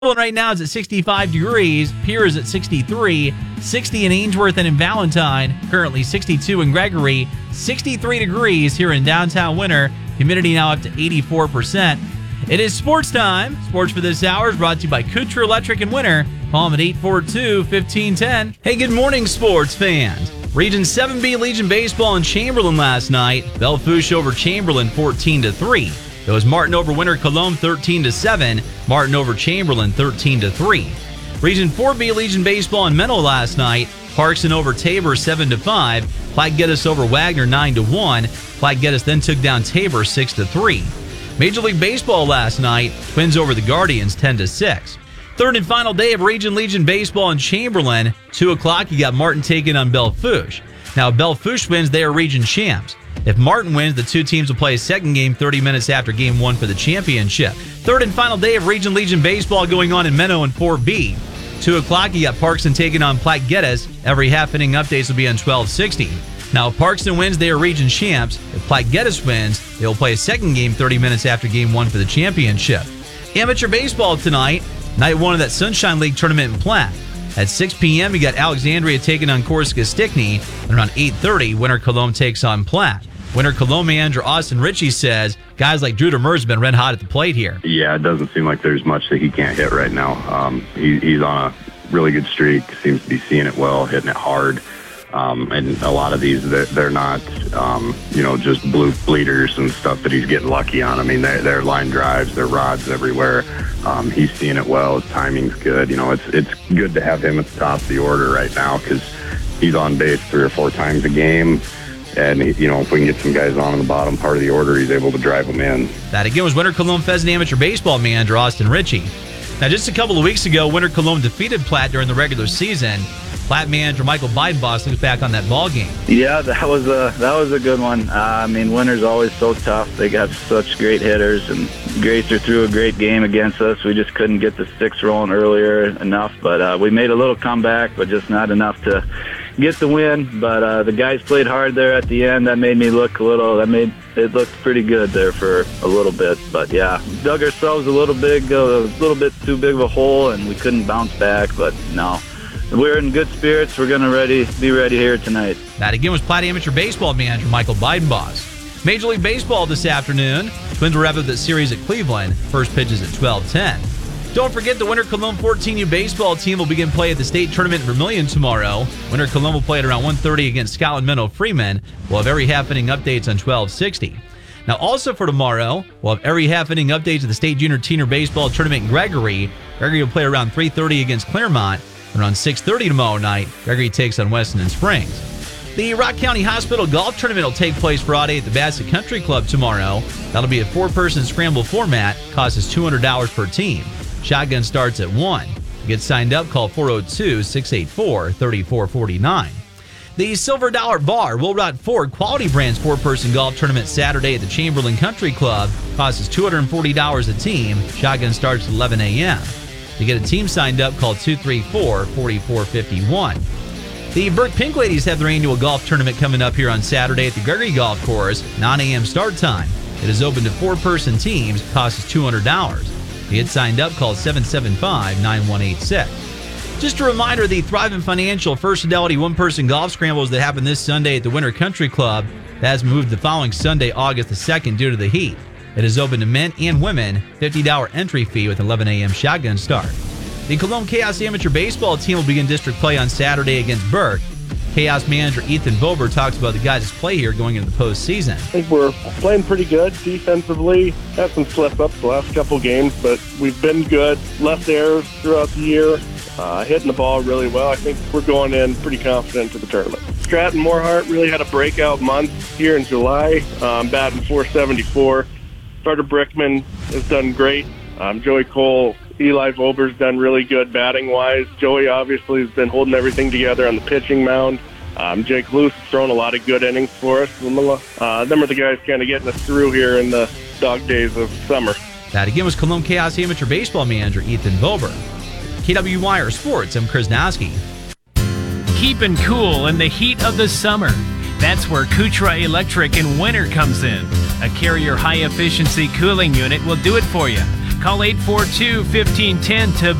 Right now is at 65 degrees. Pierre is at 63, 60 in Ainsworth and in Valentine, currently 62 in Gregory, 63 degrees here in downtown Winter. Humidity now up to 84%. It is sports time. Sports for this hour is brought to you by Kutra Electric in Winter. Call them at 842-1510. Hey, good morning, sports fans. Region 7B Legion Baseball in Chamberlain last night. Belle Fourche over Chamberlain 14-3. It was Martin over Winter Cologne 13-7. Martin over Chamberlain 13-3. Region 4B Legion Baseball in Menlo last night. Parkson over Tabor 7-5. Platte Geddes over Wagner 9-1. Platte Geddes then took down Tabor 6-3. Major League Baseball last night. Twins over the Guardians 10-6. Third and final day of Region Legion Baseball in Chamberlain. 2 o'clock, you got Martin taking on Belle Fourche. Now, if Belle Fourche wins, they are region champs. If Martin wins, the two teams will play a second game 30 minutes after Game 1 for the championship. Third and final day of Region Legion Baseball going on in Menlo and 4B. 2 o'clock, you got Parkson taking on Platte Geddes. Every half-inning updates will be on 1260. Now, if Parkson wins, they are region champs. If Platte Geddes wins, they will play a second game 30 minutes after Game 1 for the championship. Amateur baseball tonight, night 1 of that Sunshine League tournament in Platte. At 6 p.m., you got Alexandria taking on Corsica Stickney. And around 8:30, Winter Cologne takes on Platte. Winter Cologne manager Austin Ritchie says guys like Drew Demers have been red hot at the plate here. Yeah, it doesn't seem like there's much that he can't hit right now. He's on a really good streak, seems to be seeing it well, hitting it hard. And a lot of these, they're not, just blue bleeders and stuff that he's getting lucky on. I mean, they're line drives, they're rods everywhere. He's seeing it well. His timing's good. It's good to have him at the top of the order right now because he's on base 3 or 4 times a game. And, if we can get some guys on in the bottom part of the order, he's able to drive them in. That again was Winter Cologne Pheasant amateur baseball manager Austin Ritchie. Now, just a couple of weeks ago, Winter Cologne defeated Platte during the regular season. Platte manager Michael Bidenboss looks back on that ball game. Yeah, that was a good one. Winter's always so tough. They got such great hitters, and Gracer threw a great game against us. We just couldn't get the sticks rolling earlier enough, but we made a little comeback, but just not enough to get the win. But the guys played hard there at the end. That made me look it looked pretty good there for a little bit. But yeah, dug ourselves a little bit too big of a hole, and we couldn't bounce back. But no, we're in good spirits. We're going to be ready here tonight. That again was Platte amateur baseball manager Michael Bidenboss. Major League Baseball this afternoon. Twins will wrap up the series at Cleveland. First pitch is at 12:10. Don't forget the Winter Cologne 14U baseball team will begin play at the state tournament in Vermilion tomorrow. Winter Cologne will play at around 1:30 against Scotland Minnow Freeman. We'll have every half-inning updates on 1260. Now, also for tomorrow, we'll have every half-inning updates of the state junior teener baseball tournament in Gregory. Gregory will play around 3:30 against Claremont. Around 6:30 tomorrow night, Gregory takes on Weston and Springs. The Rock County Hospital Golf Tournament will take place Friday at the Bassett Country Club tomorrow. That'll be a 4-person scramble format. Cost is $200 per team. Shotgun starts at 1. To get signed up, call 402-684-3449. The Silver Dollar Bar Will Ford Quality Brands 4-person golf tournament Saturday at the Chamberlain Country Club. Cost is $240 a team. Shotgun starts at 11 a.m. To get a team signed up, call 234-4451. The Burke Pink Ladies have their annual golf tournament coming up here on Saturday at the Gregory Golf Course, 9 a.m. start time. It is open to 4-person teams. Cost is $200. To get signed up, call 775-9186. Just a reminder, the Thrivent Financial First Fidelity 1-person golf scrambles that happen this Sunday at the Winter Country Club that has moved the following Sunday, August the 2nd, due to the heat. It is open to men and women, $50 entry fee with 11 a.m. shotgun start. The Cologne Chaos Amateur Baseball team will begin district play on Saturday against Burke. Chaos manager Ethan Bober talks about the guys' play here going into the postseason. I think we're playing pretty good defensively. Had some slip-ups the last couple games, but we've been good. Left errors throughout the year, hitting the ball really well. I think we're going in pretty confident to the tournament. Stratton Moorhart really had a breakout month here in July, batting .474. Starter Brickman has done great. Joey Cole, Eli Vober's done really good batting-wise. Joey obviously has been holding everything together on the pitching mound. Jake Luce has thrown a lot of good innings for us. Them are the guys kind of getting us through here in the dog days of summer. That again was Cologne Chaos Amateur Baseball manager Ethan Vober. KW Wire Sports, I'm Chris Noski. Keeping cool in the heat of the summer. That's where Kutra Electric in winter comes in. A Carrier high-efficiency cooling unit will do it for you. Call 842-1510 to